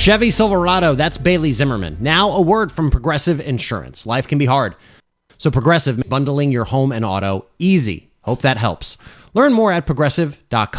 Chevy Silverado, that's Bailey Zimmerman. Now a word from Progressive Insurance. Life can be hard, so Progressive bundling your home and auto easy. Hope that helps. Learn more at progressive.com.